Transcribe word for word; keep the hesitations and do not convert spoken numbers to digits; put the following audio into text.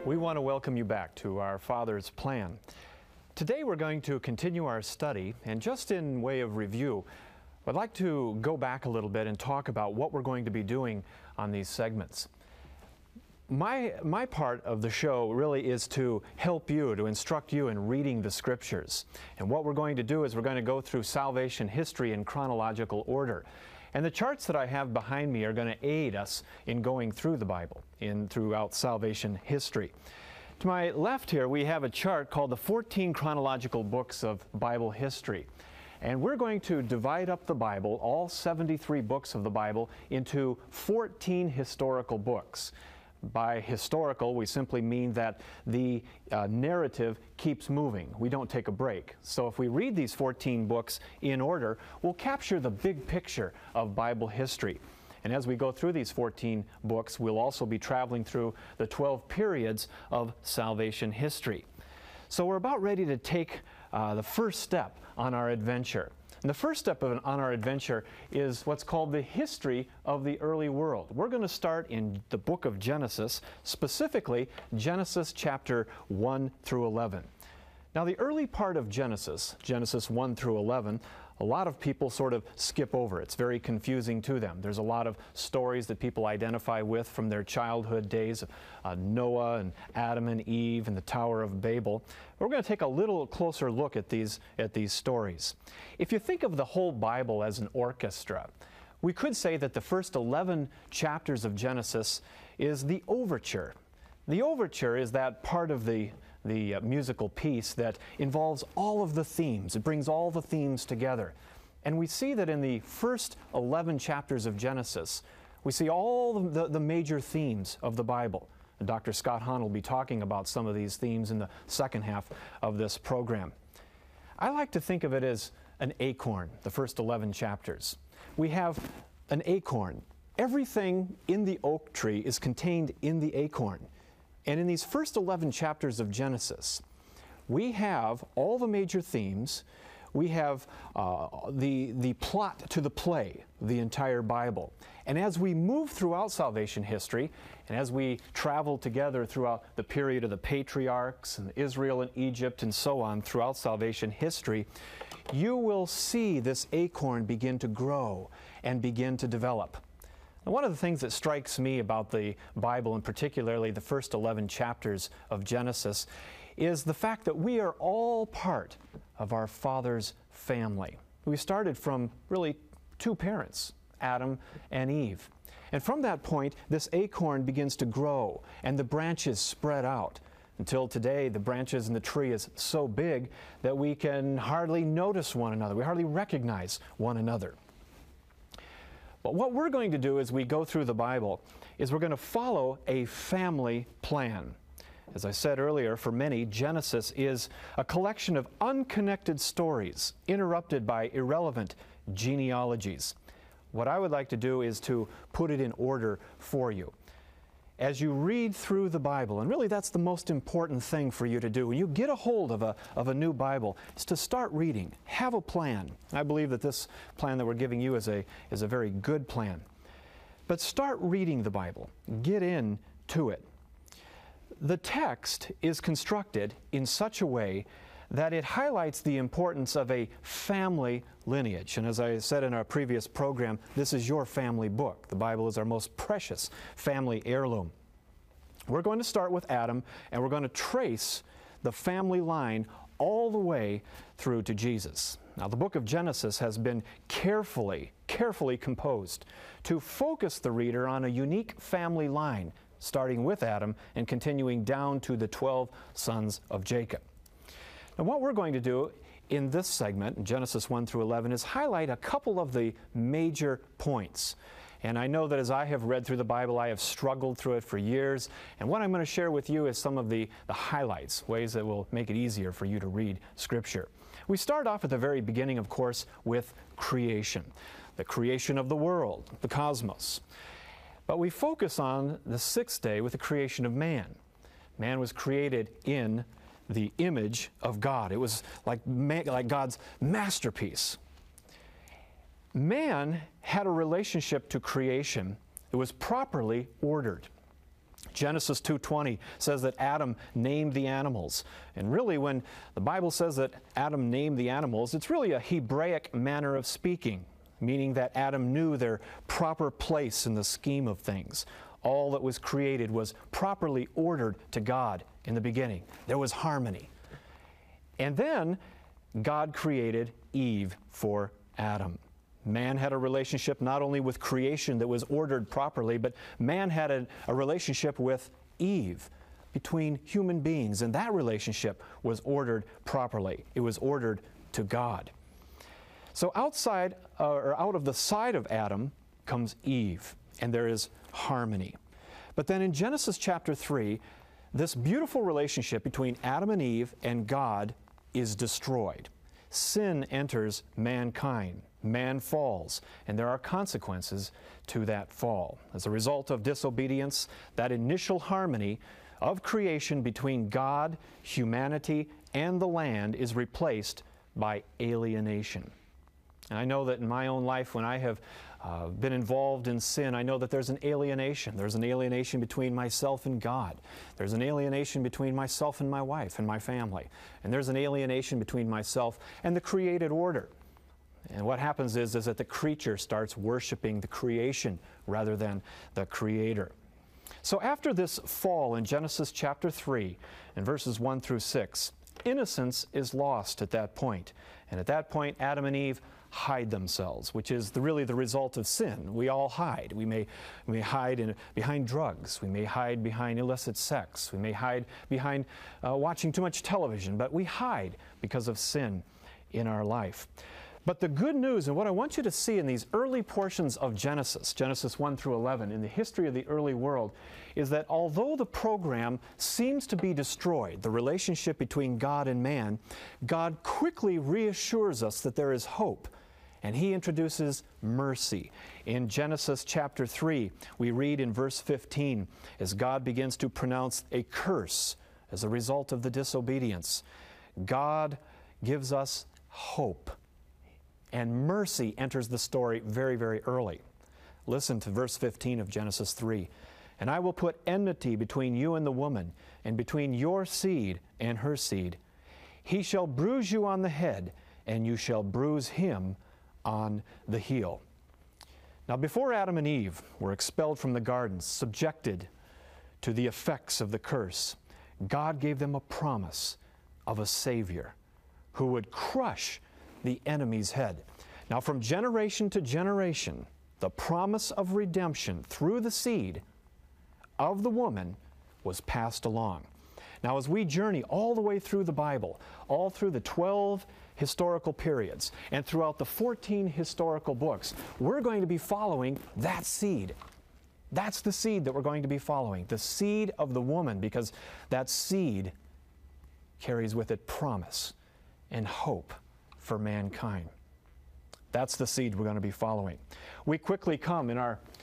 We want to welcome you back to Our Father's Plan. Today we're going to continue our study, and just in way of review, I'd like to go back a little bit and talk about what we're going to be doing on these segments. My, my part of the show really is to help you, to instruct you in reading the Scriptures. And what we're going to do is we're going to go through salvation history in chronological order. And the charts that I have behind me are going to aid us in going through the Bible, in throughout salvation history. To my left here, we have a chart called the fourteen Chronological Books of Bible History. And we're going to divide up the Bible, all seventy-three books of the Bible, into fourteen historical books. By historical, we simply mean that the uh, narrative keeps moving. We don't take a break. So if we read these fourteen books in order, we'll capture the big picture of Bible history. And as we go through these fourteen books, we'll also be traveling through the twelve periods of salvation history. So we're about ready to take uh, the first step on our adventure. And the first step of an, on our adventure is what's called the history of the early world. We're going to start in the book of Genesis, specifically Genesis chapter one through eleven. Now the early part of Genesis, Genesis one through eleven, a lot of people sort of skip over. It's very confusing to them. There's a lot of stories that people identify with from their childhood days, uh, Noah and Adam and Eve and the Tower of Babel. We're going to take a little closer look at these, at these stories. If you think of the whole Bible as an orchestra, we could say that the first eleven chapters of Genesis is the overture. The overture is that part of the the uh, musical piece that involves all of the themes. It brings all the themes together. And we see that in the first eleven chapters of Genesis, we see all the, the major themes of the Bible. And Doctor Scott Hahn will be talking about some of these themes in the second half of this program. I like to think of it as an acorn, the first eleven chapters. We have an acorn. Everything in the oak tree is contained in the acorn. And in these first eleven chapters of Genesis, we have all the major themes. We have uh, the, the plot to the play, the entire Bible. And as we move throughout salvation history, and as we travel together throughout the period of the patriarchs and Israel and Egypt and so on throughout salvation history, you will see this acorn begin to grow and begin to develop. Now, one of the things that strikes me about the Bible, and particularly the first eleven chapters of Genesis, is the fact that we are all part of our Father's family. We started from really two parents, Adam and Eve. And from that point, this acorn begins to grow and the branches spread out. Until today, the branches in the tree is so big that we can hardly notice one another. We hardly recognize one another. But what we're going to do as we go through the Bible is we're going to follow a family plan. As I said earlier, for many, Genesis is a collection of unconnected stories interrupted by irrelevant genealogies. What I would like to do is to put it in order for you. As you read through the Bible, and really that's the most important thing for you to do, when you get a hold of a, of a new Bible, is to start reading. Have a plan. I believe that this plan that we're giving you is a, is a very good plan. But start reading the Bible. Get into it. The text is constructed in such a way that it highlights the importance of a family lineage. And as I said in our previous program, this is your family book. The Bible is our most precious family heirloom. We're going to start with Adam, and we're going to trace the family line all the way through to Jesus. Now, the book of Genesis has been carefully, carefully composed to focus the reader on a unique family line, starting with Adam and continuing down to the twelve sons of Jacob. Now, what we're going to do in this segment, Genesis one through eleven, is highlight a couple of the major points. And I know that as I have read through the Bible, I have struggled through it for years. And what I'm going to share with you is some of the, the highlights, ways that will make it easier for you to read Scripture. We start off at the very beginning, of course, with creation. The creation of the world, the cosmos. But we focus on the sixth day with the creation of man. Man was created in the image of God. It was like, like God's masterpiece. Man had a relationship to creation that was properly ordered. Genesis two twenty says that Adam named the animals. And really, when the Bible says that Adam named the animals, it's really a Hebraic manner of speaking, meaning that Adam knew their proper place in the scheme of things. All that was created was properly ordered to God in the beginning. There was harmony. And then God created Eve for Adam. Man had a relationship not only with creation that was ordered properly, but man had a, a relationship with Eve, between human beings, and that relationship was ordered properly. It was ordered to God. So outside, uh, or out of the side of Adam comes Eve, and there is harmony. But then in Genesis chapter three, this beautiful relationship between Adam and Eve and God is destroyed. Sin enters mankind. Man falls, and there are consequences to that fall. As a result of disobedience, that initial harmony of creation between God, humanity, and the land is replaced by alienation. And I know that in my own life, when I have uh, been involved in sin, I know that there's an alienation. There's an alienation between myself and God. There's an alienation between myself and my wife and my family. And there's an alienation between myself and the created order. And what happens is, is that the creature starts worshiping the creation rather than the Creator. So after this fall in Genesis chapter three, in verses one through six, innocence is lost at that point. And at that point, Adam and Eve hide themselves, which is the, really the result of sin. We all hide. We may, we may hide in, behind drugs. We may hide behind illicit sex. We may hide behind uh, watching too much television. But we hide because of sin in our life. But the good news, and what I want you to see in these early portions of Genesis, Genesis one through eleven, in the history of the early world, is that although the program seems to be destroyed, the relationship between God and man, God quickly reassures us that there is hope, and He introduces mercy. In Genesis chapter three, we read in verse fifteen, as God begins to pronounce a curse as a result of the disobedience, God gives us hope. And mercy enters the story very, very early. Listen to verse fifteen of Genesis three. And I will put enmity between you and the woman, and between your seed and her seed. He shall bruise you on the head, and you shall bruise him on the heel. Now, before Adam and Eve were expelled from the garden, subjected to the effects of the curse, God gave them a promise of a Savior who would crush the enemy's head. Now, from generation to generation, the promise of redemption through the seed of the woman was passed along. Now, as we journey all the way through the Bible, all through the twelve historical periods, and throughout the fourteen historical books, we're going to be following that seed. That's the seed that we're going to be following, the seed of the woman, because that seed carries with it promise and hope for mankind. That's the seed we're going to be following. We quickly come in our